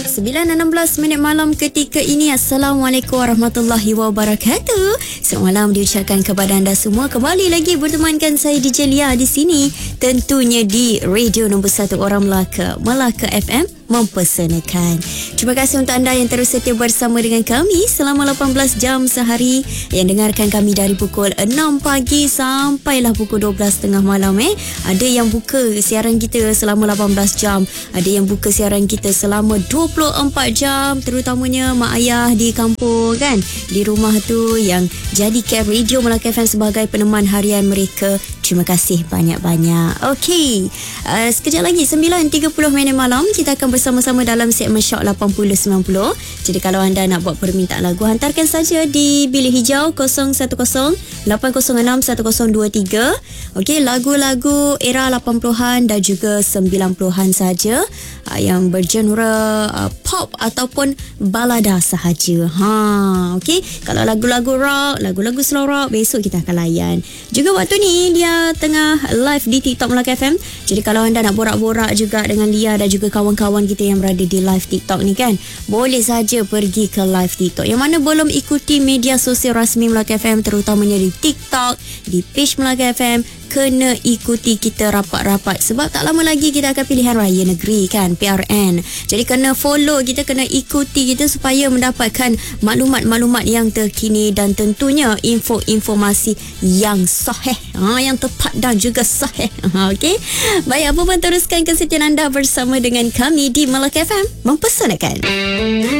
9.16 malam ketika ini. Assalamualaikum warahmatullahi wabarakatuh. Selamat malam diucapkan kepada anda semua. Kembali lagi bertemankan saya DJ Lia di sini, tentunya di radio nombor 1 orang Melaka FM, mempersanakan. Terima kasih untuk anda yang terus setia bersama dengan kami selama 18 jam sehari, yang dengarkan kami dari pukul 6 pagi sampailah pukul 12.30 malam. Ada yang buka siaran kita selama 18 jam, ada yang buka siaran kita selama 24 jam, terutamanya mak ayah di kampung kan, di rumah tu, yang jadikan radio Melaka FM sebagai peneman harian mereka. Terima kasih banyak-banyak. Okey, sekejap lagi 9.30 malam kita akan bersama-sama dalam segmen Shock 80-90. Jadi kalau anda nak buat permintaan lagu, hantarkan saja di bilik hijau 010-806-1023. Okey, lagu-lagu era 80-an dan juga 90-an saja, yang bergenre pop ataupun balada sahaja. Okey, kalau lagu-lagu rock, lagu-lagu slow rock, besok kita akan layan. Juga waktu ni dia tengah live di TikTok Melaka FM. Jadi kalau anda nak borak-borak juga dengan Lia dan juga kawan-kawan kita yang berada di live TikTok ni kan, boleh saja pergi ke live TikTok. Yang mana belum ikuti media sosial rasmi Melaka FM, terutamanya di TikTok, di page Melaka FM, kena ikuti kita rapat-rapat, sebab tak lama lagi kita akan pilihan raya negeri kan, PRN. Jadi kena follow kita, kena ikuti kita supaya mendapatkan maklumat-maklumat yang terkini dan tentunya informasi yang sahih, yang tepat dan juga sahih. Okey, baik, apa pun teruskan kesetiaan anda bersama dengan kami di Melaka FM, mempersanakan.